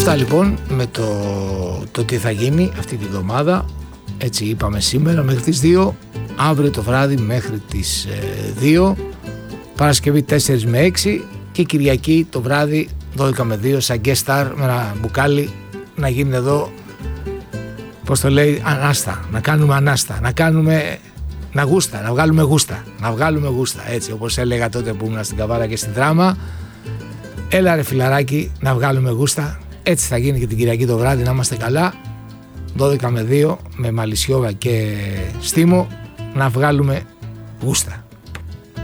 Αυτά λοιπόν με το τι θα γίνει αυτή τη βδομάδα. Έτσι είπαμε σήμερα μέχρι τις 2, αύριο το βράδυ μέχρι τις 2, Παρασκευή 4 με 6 και Κυριακή το βράδυ 12 με 2 σαν guest star με ένα μπουκάλι να γίνει εδώ, πώς το λέει, ανάστα, να κάνουμε ανάστα, να βγάλουμε γούστα, έτσι όπως έλεγα τότε που ήμουν στην Καβάρα και στην Δράμα. Έλα ρε φιλαράκι να βγάλουμε γούστα, έτσι θα γίνει και την Κυριακή το βράδυ, να είμαστε καλά 12 με 2 με Μαλισιόγα και Στίμο, να βγάλουμε γούστα.